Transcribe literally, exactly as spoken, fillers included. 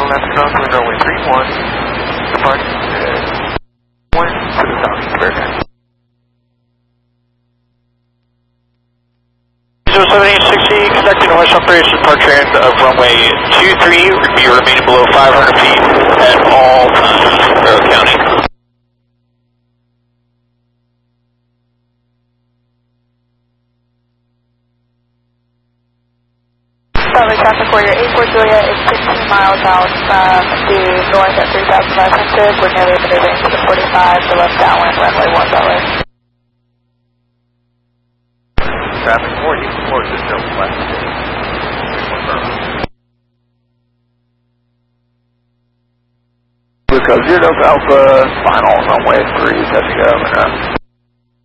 left cross, wind runway three one, departing uh, one to the southeast of Bearcat. zero seven eight sixty, conducting West Operations departure end of runway two three, be remaining below five hundred feet at all times, Barrow County. Southern traffic warrior eight four Julia is fifteen miles out from the north at three thousand five hundred. We're nearly maneuvering to the forty-five, the left downwind, runway one dollar. Traffic forty, four to southwest. Blue Coast zero Delta Alpha, final runway three, touching go, and